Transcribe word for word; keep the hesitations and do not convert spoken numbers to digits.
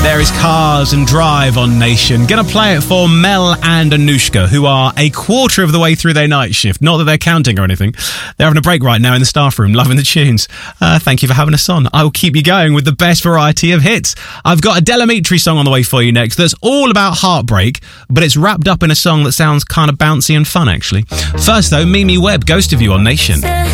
There is Cars and Drive on Nation. Gonna play it for Mel and Anushka, who are a quarter of the way through their night shift. Not that they're counting or anything. They're having a break right now in the staff room, loving the tunes. Uh, thank you for having us on. I will keep you going with the best variety of hits. I've got a Delamitri song on the way for you next that's all about heartbreak, but it's wrapped up in a song that sounds kind of bouncy and fun, actually. First, though, Mimi Webb, Ghost of You on Nation.